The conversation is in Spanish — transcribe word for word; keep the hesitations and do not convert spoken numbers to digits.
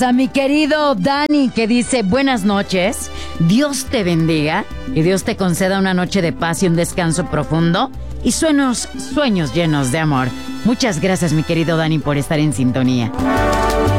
A mi querido Dani, que dice: buenas noches, Dios te bendiga y Dios te conceda una noche de paz y un descanso profundo y sueños, sueños llenos de amor. Muchas gracias, mi querido Dani, por estar en sintonía.